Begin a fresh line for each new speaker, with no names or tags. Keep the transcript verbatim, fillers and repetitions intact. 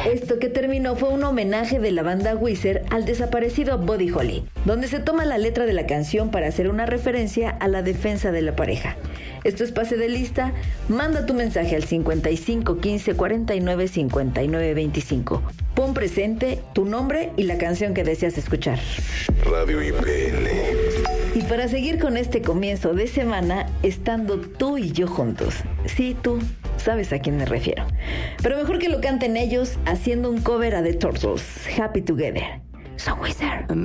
Esto que terminó fue un homenaje de la banda Weezer al desaparecido Buddy Holly, donde se toma la letra de la canción para hacer una referencia a la defensa de la pareja. Esto es Pase de Lista. Manda tu mensaje al cincuenta y cinco quince cuarenta y nueve cincuenta y nueve veinticinco. Pon presente tu nombre y la canción que deseas escuchar.
Radio I P L.
Y para seguir con este comienzo de semana, estando tú y yo juntos. Sí, tú sabes a quién me refiero. Pero mejor que lo canten ellos haciendo un cover a The Turtles, Happy Together. So Weezer.